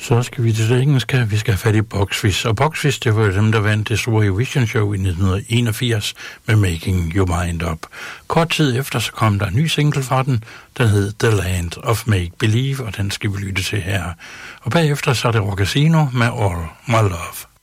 Så skal vi til det engelske. Vi skal have fat i Boxfish. Og Boxfish, det var dem, der vandt det store Eurovision Show i 1981 med Making Your Mind Up. Kort tid efter, så kom der en ny single fra den. Den hed The Land of Make Believe, og den skal vi lytte til her. Og bagefter så er det Rock Casino med All My Love.